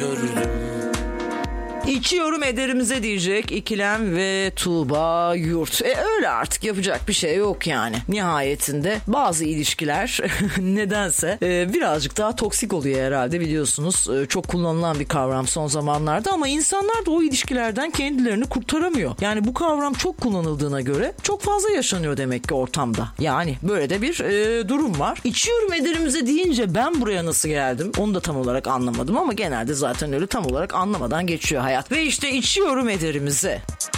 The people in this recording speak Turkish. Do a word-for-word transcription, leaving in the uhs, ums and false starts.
kördüm. İçiyorum ederimize diyecek İkilem ve Tuğba Yurt. E öyle artık, yapacak bir şey yok yani. Nihayetinde bazı ilişkiler nedense e, birazcık daha toksik oluyor herhalde, biliyorsunuz. E, çok kullanılan bir kavram son zamanlarda ama insanlar da o ilişkilerden kendilerini kurtaramıyor. Yani bu kavram çok kullanıldığına göre çok fazla yaşanıyor demek ki ortamda. Yani böyle de bir e, durum var. İçiyorum ederimize deyince ben buraya nasıl geldim onu da tam olarak anlamadım ama genelde zaten öyle tam olarak anlamadan geçiyor hayat. Ve işte içiyorum ederimize.